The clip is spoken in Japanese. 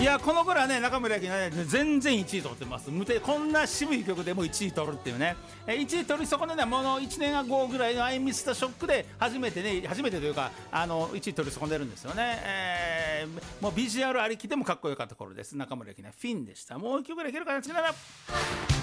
やこの頃はね中村晃ね全然1位取ってます。こんな渋い曲でも1位取るっていうね、1位取り損ねないもの1年後ぐらいのアイミスターショックで初めてというか1位取り損ねるんですよね、もうビジュアルありきでもかっこよかった頃です。中村晃ねフィンでした。もう1曲ぐらいいけるかな。次なら